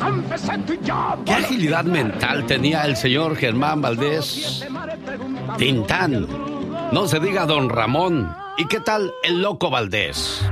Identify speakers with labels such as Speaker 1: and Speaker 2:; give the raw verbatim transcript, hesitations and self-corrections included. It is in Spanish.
Speaker 1: ¿Qué agilidad mental tenía el señor Germán Valdés? Tintán. No se diga Don Ramón. ¿Y qué tal el Loco Valdés?